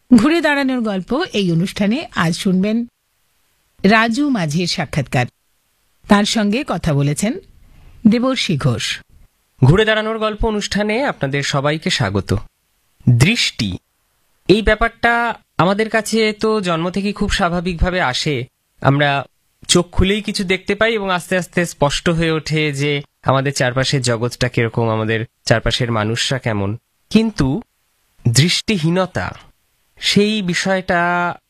ঘুরে দাঁড়ানোর গল্প এই অনুষ্ঠানে আজ শুনবেন রাজু মাঝির সাক্ষাৎকার। তার সঙ্গে কথা বলেছেন দেবর্ষী ঘোষ। ঘুরে দাঁড়ানোর গল্প অনুষ্ঠানে আপনাদের সবাইকে স্বাগত। দৃষ্টি এই ব্যাপারটা আমাদের কাছে তো জন্ম থেকে খুব স্বাভাবিকভাবে আসে। আমরা চোখ খুলেই কিছু দেখতে পাই এবং আস্তে আস্তে স্পষ্ট হয়ে ওঠে যে আমাদের চারপাশের জগৎটা কিরকম, আমাদের চারপাশের মানুষরা কেমন। কিন্তু দৃষ্টিহীনতা সেই বিষয়টা